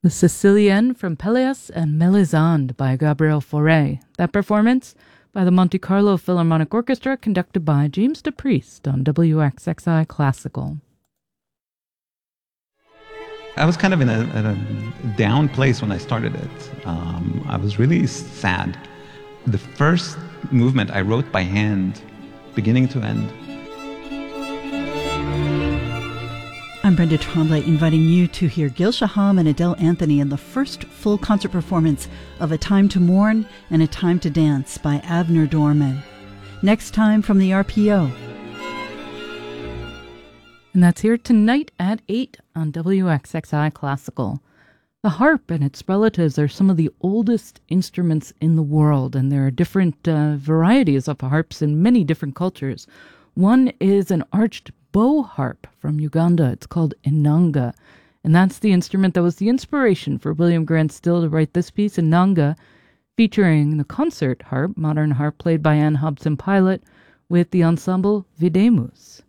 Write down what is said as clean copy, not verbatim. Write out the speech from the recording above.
The Sicilienne from Pelléas and Mélisande by Gabriel Fauré. That performance by the Monte Carlo Philharmonic Orchestra, conducted by James DePriest on WXXI Classical. I was kind of in a down place when I started it. I was really sad. The first movement I wrote by hand, beginning to end. I'm Brenda Tremblay, inviting you to hear Gil Shaham and Adele Anthony in the first full concert performance of A Time to Mourn and A Time to Dance by Avner Dorman. Next time from the RPO. And that's here tonight at 8 on WXXI Classical. The harp and its relatives are some of the oldest instruments in the world, and there are different varieties of harps in many different cultures. One is an arched bow harp from Uganda. It's called inanga, and that's the instrument that was the inspiration for William Grant Still to write this piece, Inanga, featuring the concert harp, modern harp played by Anne Hobson Pilot with the ensemble Videmus.